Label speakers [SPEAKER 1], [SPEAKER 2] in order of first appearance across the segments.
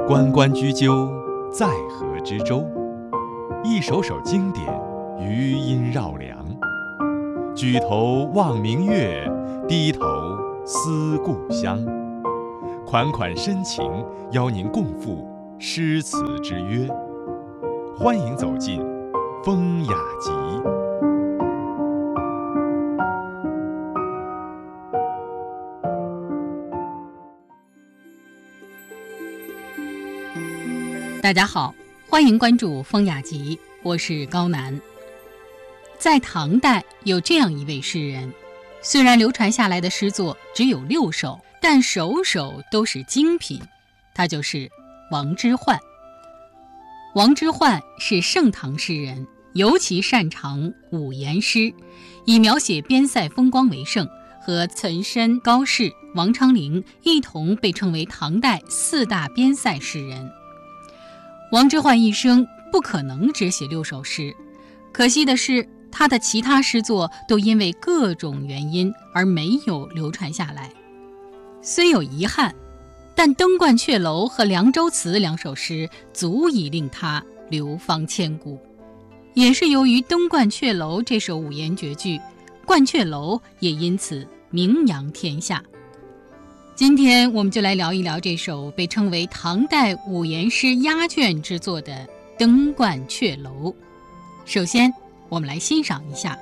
[SPEAKER 1] 关关雎鸠，在河之洲。一首首经典，余音绕梁。举头望明月，低头思故乡。款款深情，邀您共赴诗词之约。欢迎走进风雅集。
[SPEAKER 2] 大家好，欢迎关注风雅集，我是高楠。在唐代有这样一位诗人，虽然流传下来的诗作只有6首，但首首都是精品，他就是王之涣。王之涣是盛唐诗人，尤其擅长五言诗，以描写边塞风光为盛，和岑参、高适、王昌龄一同被称为唐代4大边塞诗人。王之涣一生不可能只写6首诗，可惜的是他的其他诗作都因为各种原因而没有流传下来。虽有遗憾，但《登鹳雀楼》和《凉州词》2首诗足以令他流芳千古。也是由于《登鹳雀楼》这首五言绝句，鹳雀楼也因此名扬天下。今天我们就来聊一聊这首被称为唐代五言诗压卷之作的《登鹳雀楼》。首先我们来欣赏一下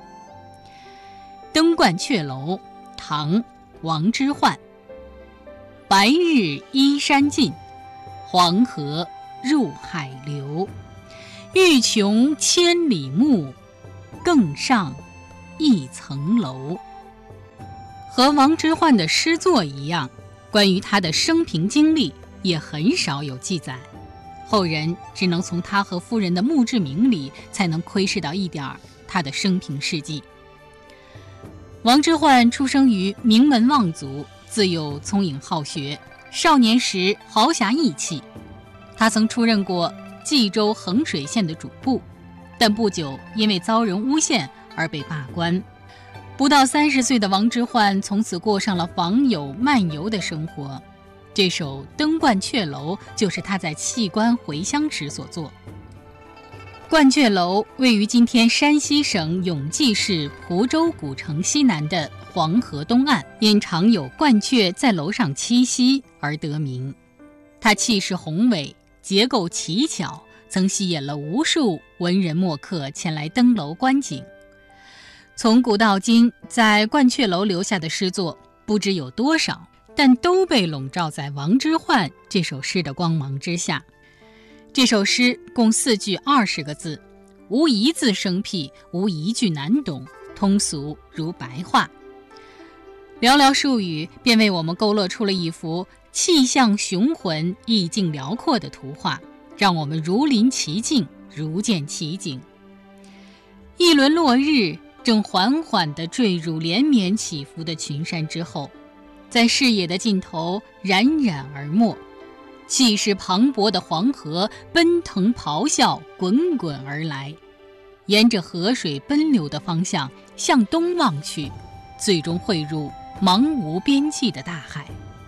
[SPEAKER 2] 《登鹳雀楼》，唐·王之涣。白日依山尽，黄河入海流。欲穷千里目，更上一层楼。和王之涣的诗作一样，关于他的生平经历也很少有记载，后人只能从他和夫人的墓志铭里才能窥视到一点他的生平事迹。王之涣出生于名门望族，自幼聪颖好学，少年时豪侠义气。他曾出任过冀州衡水县的主簿，但不久因为遭人诬陷而被罢官。不到30岁的王之涣从此过上了访友漫游的生活。这首《登鹳雀楼》就是他在弃官回乡时所作。鹳雀楼位于今天山西省永济市蒲州古城西南的黄河东岸，因常有鹳雀在楼上栖息而得名。它气势宏伟，结构奇巧，曾吸引了无数文人墨客前来登楼观景。从古到今，在鹳雀楼留下的诗作不知有多少，但都被笼罩在王之涣这首诗的光芒之下。这首诗共4句20个字，无一字生僻，无一句难懂，通俗如白话。寥寥数语便为我们勾勒出了一幅气象雄浑、意境辽阔的图画，让我们如临其境，如见其景。一轮落日正缓缓地坠入连绵起伏的群山之后，在视野的尽头冉冉而没。气势磅礴的黄河奔腾咆哮，滚滚而来，沿着河水奔流的方向向东望去，最终汇入茫无边际的大海。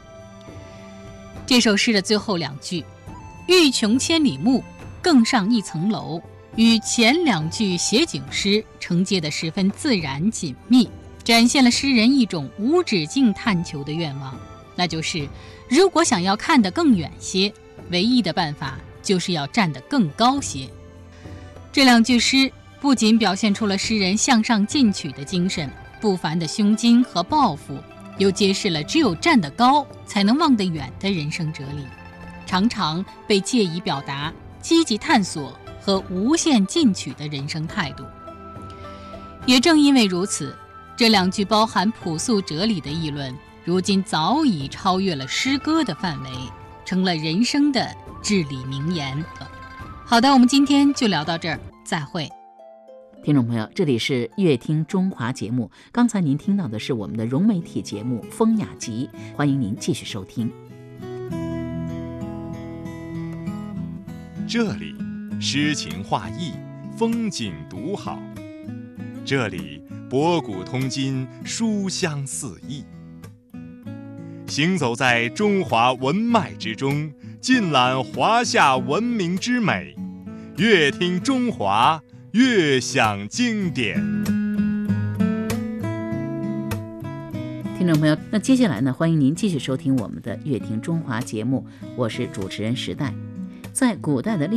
[SPEAKER 2] 这首诗的最后2句欲穷千里目，更上一层楼，与前2句写景诗承接得十分自然紧密，展现了诗人一种无止境探求的愿望，那就是如果想要看得更远些，唯一的办法就是要站得更高些。这2句诗不仅表现出了诗人向上进取的精神、不凡的胸襟和抱负，又揭示了只有站得高才能望得远的人生哲理，常常被借以表达积极探索和无限进取的人生态度。也正因为如此，这2句包含朴素哲理的议论，如今早已超越了诗歌的范围，成了人生的至理名言。好的，我们今天就聊到这儿，再会。
[SPEAKER 3] 听众朋友，这里是乐听中华节目，刚才您听到的是我们的融媒体节目《风雅集》，欢迎您继续收听。
[SPEAKER 1] 这里诗情画意，风景独好。这里博古通今，书香四溢。 行走在中华文脉之中，尽览华夏文明之美，越听中华，越享经典。
[SPEAKER 3] 听众朋友，那接下来呢，欢迎您继续收听我们的《乐听中华》节目，我是主持人时代。在古代的